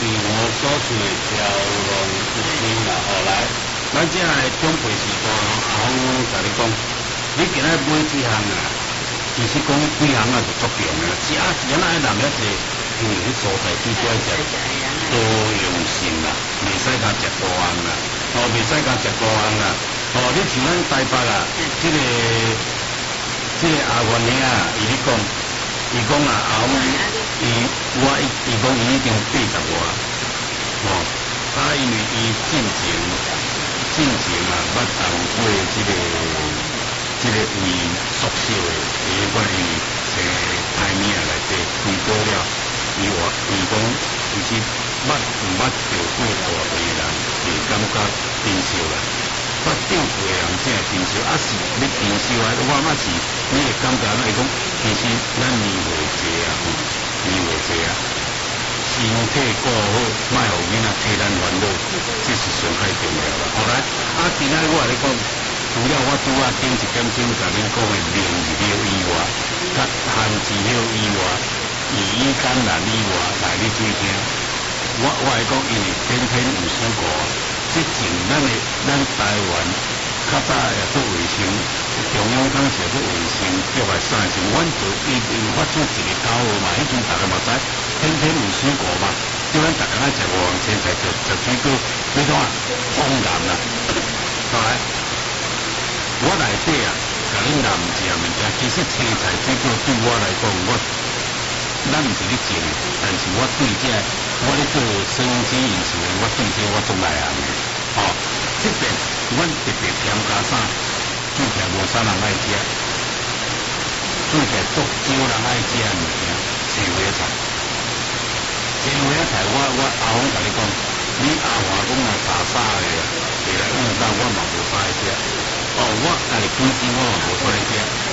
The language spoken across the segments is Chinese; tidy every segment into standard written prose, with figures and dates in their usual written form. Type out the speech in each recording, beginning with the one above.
我所处的条龙一星啦，来，咱即个中培时代后甲你讲，你今仔买几项啊？其实讲几项啊就足够啦，只咱爱南遐济，因为迄蔬菜最主要食多样性啦，袂使甲食高昂啦，袂使甲食高昂啦，你像咱台北啊，即个阿元兄啊，伊讲啊，伊讲伊已经80外，因为伊进前啊，捌当过即个胃缩小的，伊关于排名内底推过了，伊讲其实毋捌着过大胃人，会感觉珍惜啦。捌着过的人才会珍惜，是你珍惜啊，我是你会感觉伊讲，其实咱年岁济啊，身体顾好，莫互囡仔替咱烦恼，这是上海重要啦。后来今仔我来讲，除了我拄顶一点钟甲恁讲的灵二了以外，甲含治了以外，以感染以外，来你注意听。我来讲，因为天天有水果，即前咱台湾较早也做卫生，中央当时做卫生，叫来啥时，阮就伊发出一个口号嘛，迄阵大家嘛知，天天有水果嘛，叫咱大家爱食五黄青菜，食水果，你讲啊，风寒啦，后来我内底啊，甲恁南食物件，其实青菜水果对我来讲，咱毋是咧种的，但是我对我咧做生机饮食的，我对我足内行的，即边阮特别添加啥，做起来无啥人爱食，做起来足少人爱食的物件，青花菜。青花菜我阿公甲你讲，你阿华讲啊打啥的，袂来用到我嘛无啥爱食。我家己本身我嘛无啥爱食。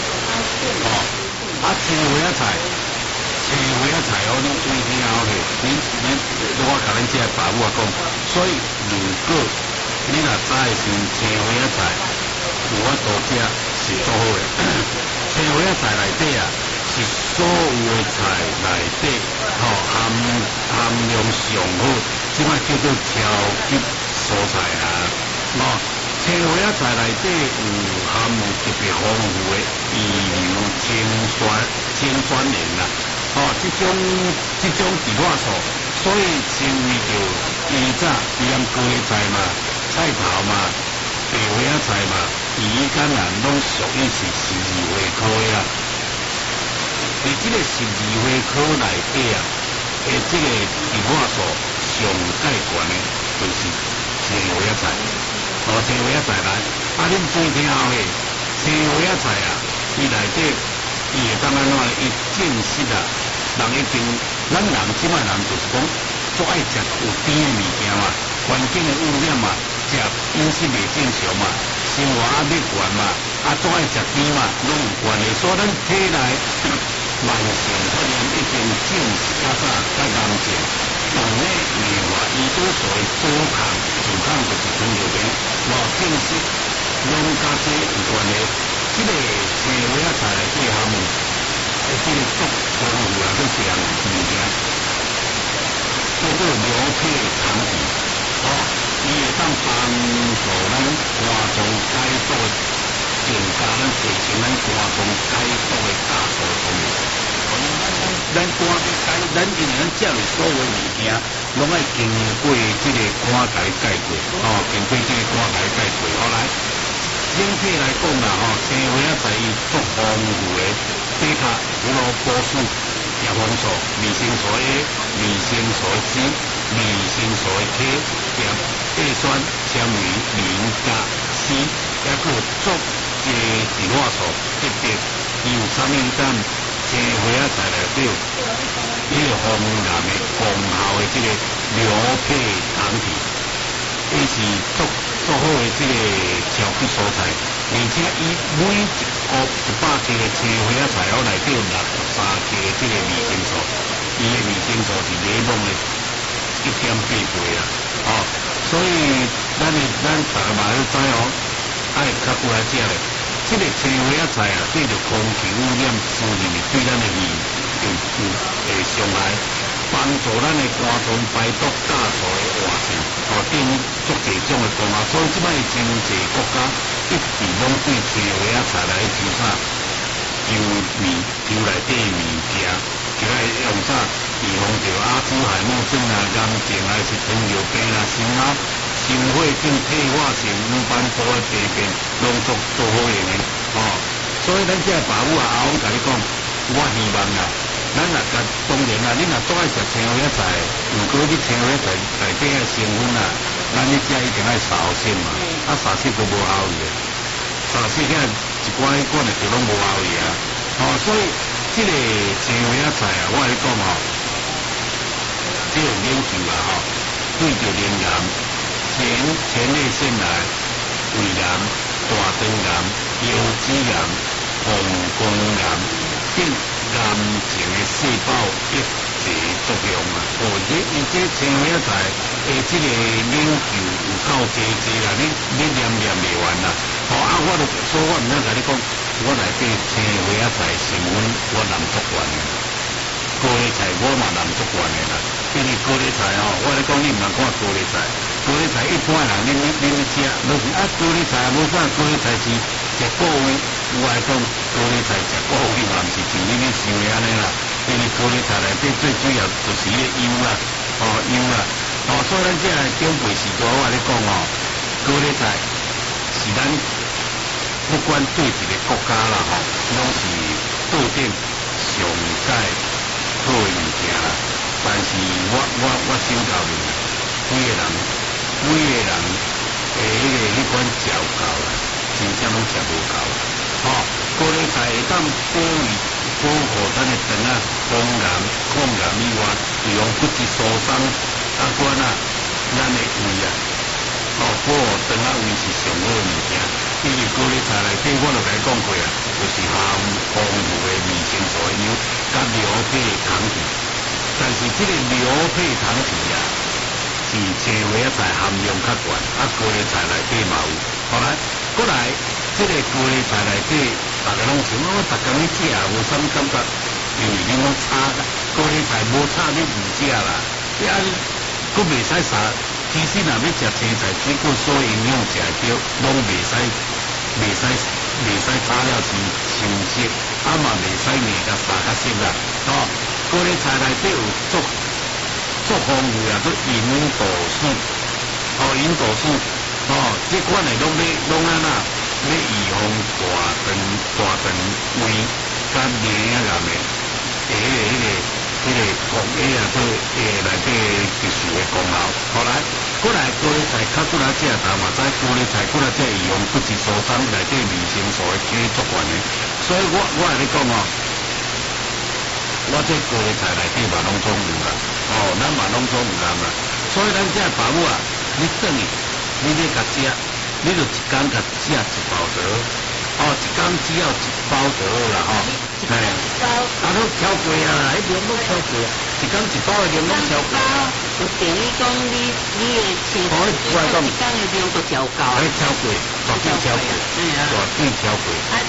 青花菜。青花菜你注意听我甲恁这爸母讲，所以如果你若早的时青花菜有法度食是最好的。青花菜内底啊，是所有的菜内底含量上好，即摆叫做超级蔬菜啊。青花菜内底有含特别丰富的鱼油、氰酸盐啦。这种植物素，所以成为着以早伊含高丽菜嘛、菜头嘛、白花菜嘛、鱼橄榄拢属于是十二花科的啊。在这个十二花科内底啊，这个植物素上介悬的，就是青花菜。青花菜来，恁注意听后青花菜啊，伊内底伊会当安怎呢？伊正式啊。咱人即摆人就是讲，足爱食有甜的物件嘛，环境的污染嘛，食饮食袂正常嘛，生活压力悬嘛，足爱食甜嘛，拢有关系。所以咱体内慢性发炎已经正式较早较严重，肠内硬化胰岛素的阻抗，就是糖尿病，正式拢甲这有关系。这个青花菜内底含有。这个足丰富啊，这是样物件，叫做牛皮糖皮，伊会当帮助咱肝脏解毒的，增加咱提升咱肝脏解毒的大数功能。咱肝咱因为咱食的所有物件，拢爱经过这个肝来解决，经过这个肝来解决。后来整体来讲啦，青花菜伊足丰富的。贝塔、胡萝卜素、叶黄素、维生素 A、维生素 C、维生素 K、叶酸、纤维、磷、钾、硒，还佫有足济植物素，特别伊有参与咱青花菜内底迄个防癌的功效的这个牛皮糖体，伊是足好的这个超级蔬菜，而且伊每100克的青花菜内底有63克的这个维生素，伊的维生素是内蒙的1.8倍啦，所以咱大家嘛要知爱较久来食咧。这个青花菜啊，对着空气污染滋润，对咱的肺有伤害。 帮助咱的肝脏排毒加速的活性，等足侪种的功效。所以即摆真侪国家一直拢对青花仔菜来做啥？就内底物件，就来用啥预防着阿兹海默症啊、癌症啊，是糖尿病啊、心血症、退化性黄斑部的病变，拢做好用的。所以咱这爸母啊，阿公甲你讲，我希望啊，咱若甲当然啊，你若都爱食青花仔菜，如果你青花仔菜内底的成分啊，咱你食一定爱沙县嘛，沙县佫无效伊的，沙县遐一罐一罐的就拢无效伊啊。所以这个青花仔菜啊，我跟你讲这个研究啊，对着脸癌、前列腺癌、胃癌、大肠癌、腰子癌、膀胱癌等癌症的细胞抑制作用啊！这青花仔菜这个研究有够济啦，你念袂完啦。我就所以我毋通甲你讲，我内底青花仔菜成分我南足惯的，高丽菜我嘛南足惯的啦。因为高丽菜我来讲你毋通看高丽菜，高丽菜一般人恁食，就是高丽菜无啥，高丽菜是食果味。我来讲高丽菜食果味嘛，毋是像你想的安尼啦。因为高丽菜内底最主要就是迄个油啦，油啦。所以咱这长辈时代我咧讲高丽菜是咱不管对一个国家啦拢是桌顶上界好的物件啦。但是我想到每个人迄款嚼够啦，真正拢食无够。高丽菜会当保护咱的肠啊、抗癌以外，预防骨质疏松管咱的胃啊，保护肠啊胃是上好的物件。因为高丽菜内底我就甲你讲过啊，就是含丰富的维生素的油，甲硫配糖体。但是这个硫配糖体啊，是青花仔菜含量较悬，高丽菜内底嘛有。后来，过来这个高丽菜内底，大家拢想我逐工咧食无啥物感觉，因为你讲炒高丽菜无炒你唔食啦，你安佫袂使啥，其实若要食青菜水果所营养食会着，拢袂使炒了伤色，嘛袂使硬甲沙甲色啦。高丽菜内底有足丰富啊，做银豆素，银豆素，这款的拢安那。要预防大肠胃甲黏啊咁的，迄个糖液啊，做内底特殊的功效。后来，过来高丽菜较过来食，但嘛知高丽菜过来这预防骨质疏松内底维生素的吸足悬的。所以我跟你讲我这高丽菜内底嘛拢总有啦，咱嘛拢总有啦。所以咱这爸母啊，你等你咧甲食。你就一工甲食一包得，一工只要一包就好啦，一包，都超过啊，迄量都超过啊，一工一包的量都超过。 就等于讲你的青菜，一工的量都超高。 超过，绝对超过，绝对超过。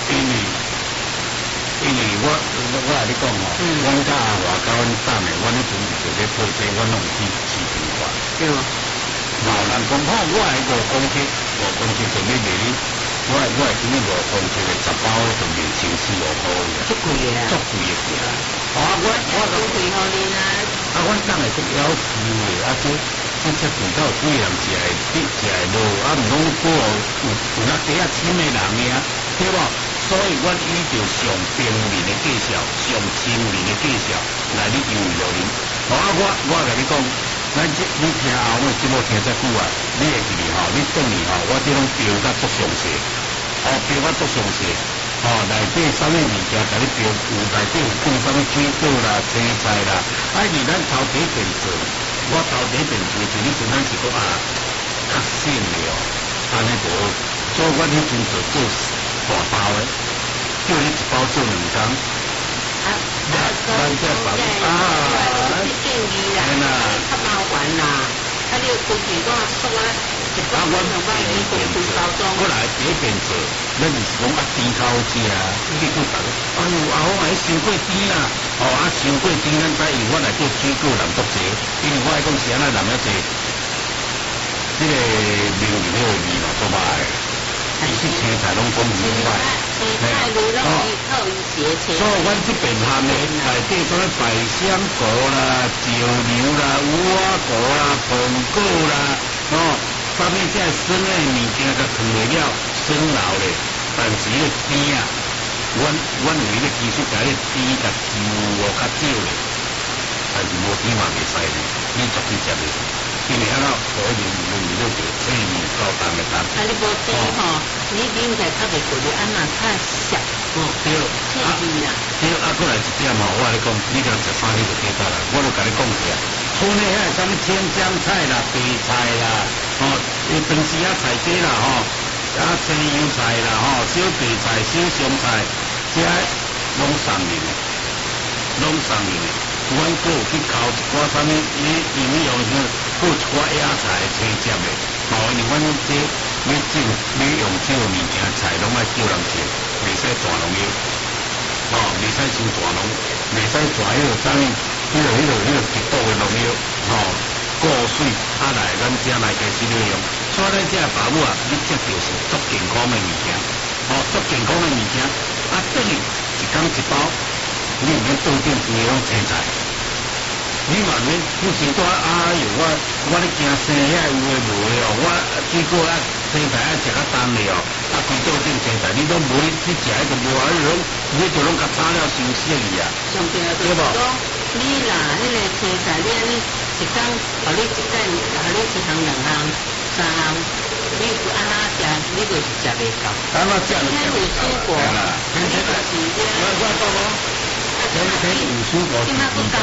因为我甲你讲阮甲阿华甲阮等的，阮迄阵就咧配这，阮拢去市场看。 对。 老人讲我的5公斤就要卖你，我的今日5公斤的10包就卖1400块的。 足贵的啊！ 足贵的价。我都贵互你啦。 阮当下足要求的，这贵到有几个人食会落，毋讲有那底下深的人呀，对无？所以阮依照上平民的介绍，上亲民的介绍来你优惠落您。我甲你讲。你听后尾节目听遮久啊，你会记哩你转去我这种标甲足详细，标甲足详细，内底啥物物件甲你标，有内底有讲啥物水果啦、青菜啦，你咱头第一遍做，我头第一遍做就你阵咱是讲较省了，安尼无，所以我迄阵做大包的，叫你一包做2工。咱这爸母建议啦，较麻烦啦，你要规矩讲说啊，我过来第一遍做，咱就是讲啊甜口食啊，结果大家哎呦阿公啊，伤过甜啦，哦啊伤过甜，咱知以我来叫水果人足济，因为我爱讲是安那人遐济，这个名字那个味嘛做歹，伊是青菜拢讲味歹，所以阮这边下面内底做咧百香果啦、石榴啦、五花果啦、苹果啦，哦。上面这生的物件甲藏袂了，生老咧，但是迄个甜啊，阮有迄个技术甲迄个甜甲旧无较少咧，但是无甜嘛袂使咧，你绝对食袂，因为遐个可能容易了着脆味高淡的淡。 啊，你无甜吼，你啉起来较袂过你安那较涩， 对， 脆味啦。 对，啊，过来一点吼，我甲你讲，你若食啥你就记得啦，我就甲你讲起啊。村内遐啥物青江菜啦、白菜啦，哦，平时啊菜多啦吼，啊青油菜啦吼，小白菜、小香菜，这拢送面的，拢送面的。阮佫有去烤一寡啥物，你营养啥，佫有一寡野菜青接的，哦，因为阮这要种要用这个物件菜，拢爱叫人种，袂使大农药，哦，袂使伤大农，袂使大迄个啥物。迄个极度的农药，吼，过水啊来，咱遮来开始利用。所以咱遮爸母啊，你食着是足健康的物件，吼，足健康的物件。啊，等于一工一包，你毋免倒顶规个拢青菜。你嘛免不是多哎呦，我咧惊生遐有诶无诶哦，我结果啊青菜啊食较重咧哦，啊规倒顶青菜，你都无你食迄个无啊，你就拢甲炒了伤死去啊， 对无？你啦，迄个青菜，你安尼一工，互你一袋，互你一项两项、三项，你就安那食，你就是食袂到。 安那食就食袂到。 啦，你就是我讲咯，天天有蔬果是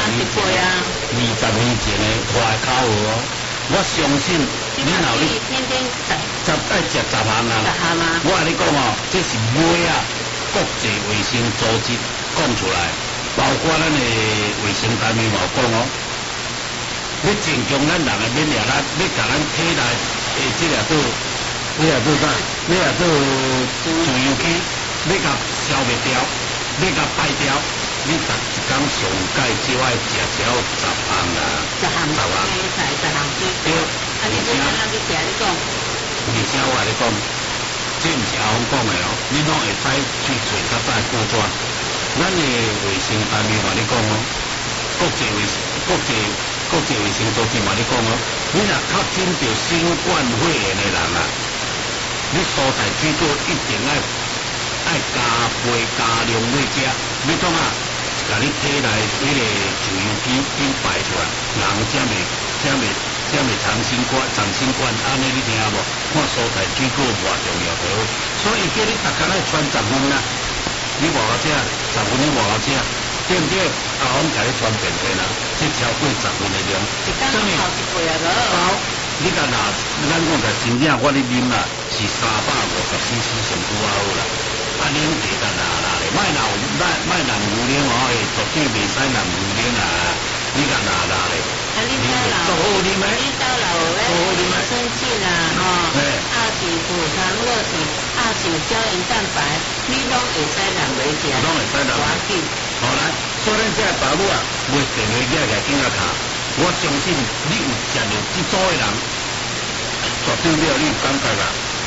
20年前的话口号哦。我相信你若你天天爱食10项啊，我甲你讲哦，这是每啊国际卫生组织讲出来。包括咱的卫生单位嘛有讲哦，你增强咱人的免疫力，你甲咱体内诶这做啥？你做自由基，你甲消袂掉，你甲排掉，你逐一工上届少爱食超10项啦，10项菜，10项水果。啊，你做安怎去食？你讲？ 而且我甲你讲，这毋是阿公讲的哦，你拢会使去找较早报纸。咱的卫生单位嘛，你讲哦，国际卫生组织嘛，你讲哦，你若确诊着新冠肺炎的人啊，你蔬菜水果一定爱加倍加量去食，你讲啊，甲你体内迄个自由基已排出来，人才袂长新冠，安尼你听无？看蔬菜水果偌重要着，所以叫你逐工爱穿10分啦。你外口食10分，你外口食，对不对？阿公甲你传便便啦，这超过10分的量。 什么？ 包，你甲拿，咱讲个真正我咧啉啦，是350cc 上拄好啦。啊，啉茶甲拿咧，莫拿牛奶哦，绝对袂使拿牛奶啊！你甲拿咧。 啊，你兜老，你兜老诶，益生菌啊，吼，阿是葡萄糖是阿是胶原蛋白，你拢会使拿来食， 拢会使拿。 要紧。 好来，所以咱这爸母啊，袂电话寄来囡仔卡，我相信你有食着这组的人，绝对了你有感觉啦。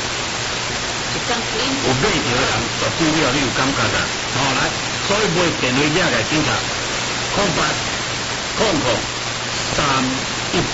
有买着的人，绝对了你有感觉啦。好来，所以袂电话寄来囡仔，0800-318-09。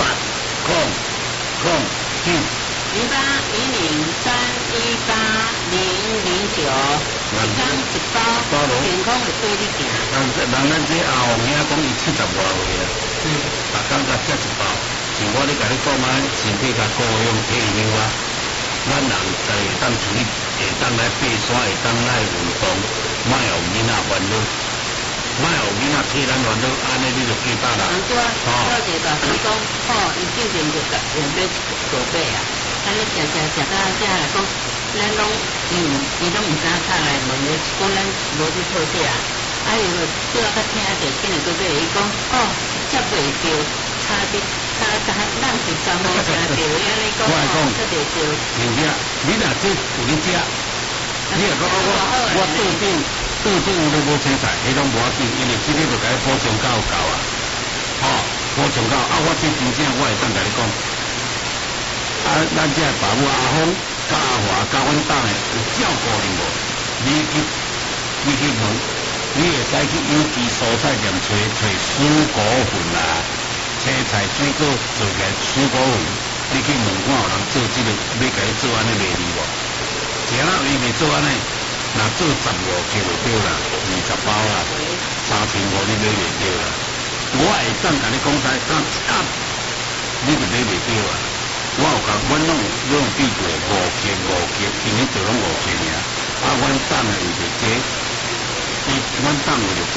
0810-318-009，一工一包，健康会对你行。 人咱这阿红兄讲伊70多岁啊，逐工甲食一包，像我咧甲你讲啊，身体甲高用体力啊，咱人会当处理，会当来爬山，会当来运动，莫有囡仔烦恼，莫有囡仔替咱烦恼，安尼你就记得啦。 我一个大师讲，伊最近就用买狗背啊。安尼食到遮来讲，咱拢伊拢毋知影拍来问咧，讲咱无去讨食啊。啊，伊就拄啊较听着，今日佫买，伊讲接袂着，差咱摕 10箍正对，安尼讲哦，这就对。 真正，你若这有你食，你若讲我桌顶都无青菜，迄拢无要紧，因为即个就甲伊补充够啊。吼，补充够啊！我这真正我会当甲你讲，啊，咱这爸母阿峰、嘉华、甲阮党诶有照顾你无？你去问，你会使去有机蔬菜店找水果粉啦，青菜水果做起来水果粉，你去问看有人做这个，要甲你做安尼卖你无？是啊，伊袂做安尼，若做15就袂对啦，20包啦，3500你买袂着啦。我会当甲你讲在当一盒，你就买袂着啊。我有讲，阮拢比过5克，今年做拢5克尔。啊，阮党诶有着这，阮党有着这，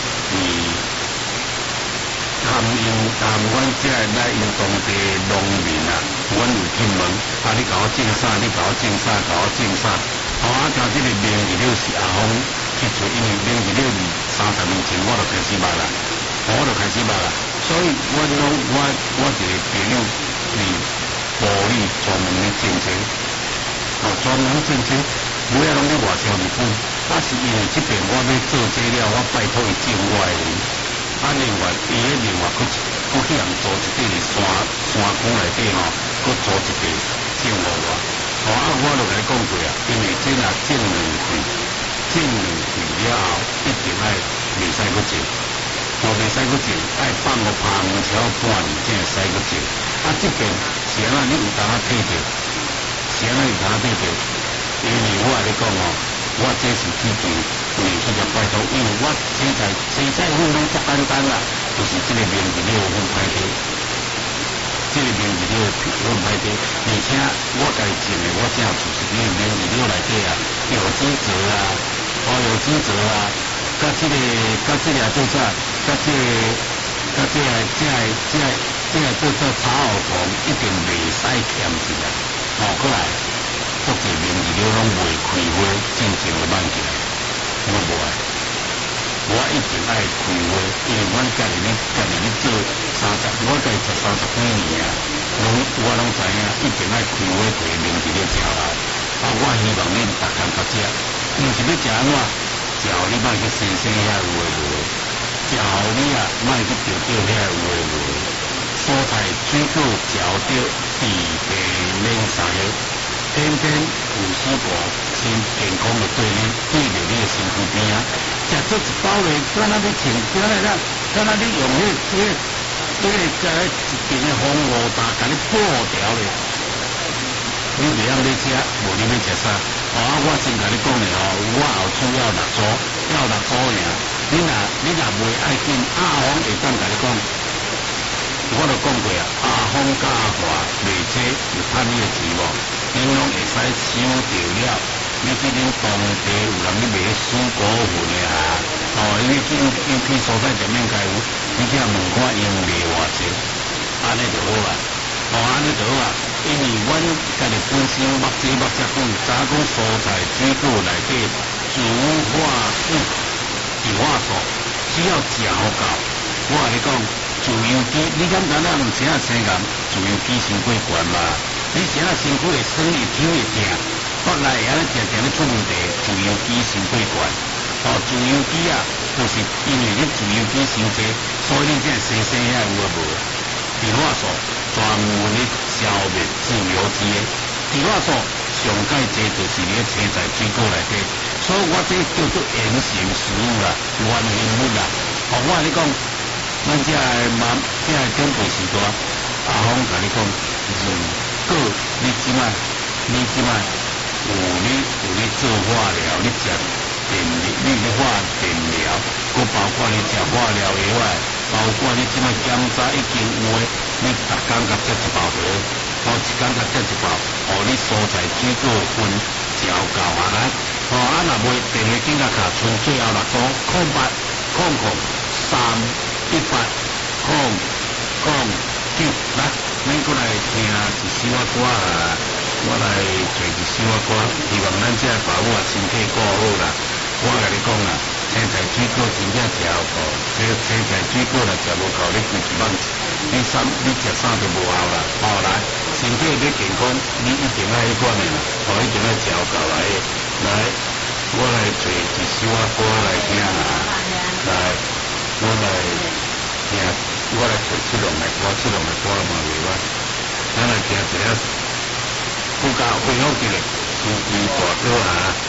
含阮遮来用当地农民啊，阮有进门，啊，你甲我种啥？你甲我种啥？甲我种啥？哦，啊，像这个明日了是阿峰去做，因为明日了30年前我就开始捌啦，我就开始捌啦，所以我一个朋友是无力专门的种植，专门种植，每啊拢咧外销日本，啊是因为这边我要做这了，我拜托伊种我的人，啊另外伊咧另外佫去人租一块山区内底吼，佫租一块种互我，啊我就甲你讲过啊，因为这若种2块了后，一定爱袂使佫种。袂使佫种，爱放个香蕉半年才会使佫种。啊，这边是安怎你有当啊睇着？是安怎有当啊睇着？因为我甲你讲哦，我这是去求去着拜托，因为我青菜粉拢足简单啦，就是这个明日了分歹地，这个明日了分歹地，而且我家种的我正有就是因为明日了内底啊，有机质啊，有机质啊。甲这个做啥？甲这做草后虫一定袂使欠一啦。过来，足侪明日了拢未开花，真正会慢起来。我无爱，我一定爱开花，因为阮家己咧做我家己做30几年啊，我拢知影，一定爱开花摕明日了食来。啊，我希望恁逐工甲食，毋是要食安怎？食互你莫去生遐有诶无，食互你啊莫去钓遐有诶无。蔬菜水果食着地地免3个，天天有水果，身健康就对着你诶身躯边啊。食做一包咧，敢若你穿，敢若你用迄个一边诶防护罩甲你布条咧。你袂晓咧食，无你要食啥？我先甲你讲咧吼，我后厝要6组尔。你若袂爱紧，阿峰会当甲你讲，我就讲过啊，阿峰甲阿华卖这有趁你诶钱无？因拢会使收着了。你去恁当地有人咧卖水果粉诶啊？你去蔬菜店面该有，你去问看因卖偌济，安尼就好啦。安尼就好啊，因为阮家己本身目这久，早讲蔬菜水果内底植物化素、植化素只要食好够。我甲你讲，自由基，你敢知影毋是啊？生癌，自由基伤过悬嘛？你是啊？身躯会酸，会抽会痛，腹内会安尼定咧出问题，自由基伤过悬。自由基啊，就是因为你自由基伤济，所以你才会生遐有啊无？植化素专门咧消灭自由基的植化素，上介济就是咧青菜水果内底，所以我这叫做原型食物啦，原型物啦。我甲你讲，咱这长辈时代，阿峰甲你讲，如果你即摆有你做化疗，你食你咧化电疗，佮包括你食化疗以外，包括你即摆检查已经有诶，你逐工甲接一包药，一工甲接一包，你蔬菜水果分照够下来，若袂电话紧甲卡剩最后6组08001809，来，咱过来听一首歌啊！我来做一首歌，希望咱这爸母啊身体顾好啦。我甲你讲啦，青菜水果真正食好够，这青菜水果若食无够，你规一晚，你身你食啥就无效啦。哦，来，身体要健康，你一定要迄款的啦，哦，一定要照到来。来，我来找一首歌来听啦。来，我来听，我来找七龙的歌，七龙的歌嘛袂歹。咱来听一下，不加恢复一个，大歌啊。